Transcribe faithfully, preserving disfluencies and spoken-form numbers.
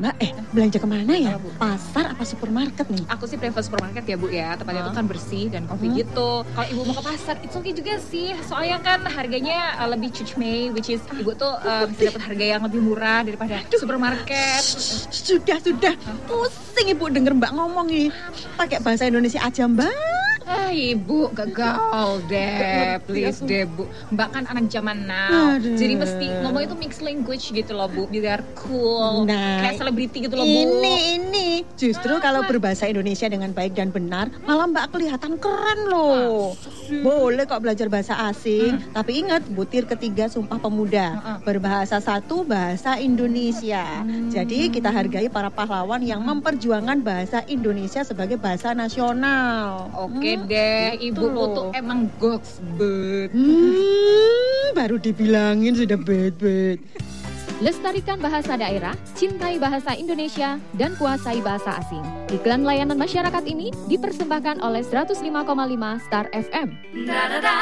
Mbak, eh belanja kemana ya? Pasar apa supermarket nih? Aku sih prefer supermarket ya Bu ya, tempatnya Huh? tuh kan bersih dan coffee Hmm? gitu. Kalau Ibu mau ke pasar, it's okay juga sih. Soalnya kan harganya uh, lebih cucmay, which is Ibu tuh uh, bisa dapat harga yang lebih murah daripada supermarket. Sudah, sudah. Pusing Ibu denger Mbak ngomong nih. Pakai bahasa Indonesia aja Mbak. Ah Ibu, gak gaul deh, please deh Bu. Mbak kan anak zaman now, Aduh. jadi mesti ngomong itu mix language gitu loh Bu, biar cool, Nah, kayak selebriti gitu loh Bu. Ini, ini. Justru kalau berbahasa Indonesia dengan baik dan benar, malah Mbak kelihatan keren loh. Boleh kok belajar bahasa asing, Hmm. tapi ingat butir ketiga Sumpah Pemuda. Hmm. Berbahasa satu bahasa Indonesia. Jadi kita hargai para pahlawan yang memperjuangkan bahasa Indonesia sebagai bahasa nasional. Oke Hmm, deh, gitu Ibu loh. tuh emang goks bet. Hmm, baru dibilangin sudah bet-bet. Lestarikan bahasa daerah, cintai bahasa Indonesia, dan kuasai bahasa asing. Iklan layanan masyarakat ini dipersembahkan oleh seratus lima koma lima Star F M.